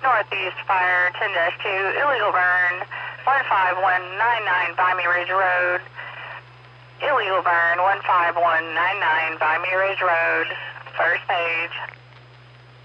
Northeast Fire 10-2, illegal burn, 15199 Vimy Ridge Road. Illegal burn, 15199 Vimy Ridge Road, first page.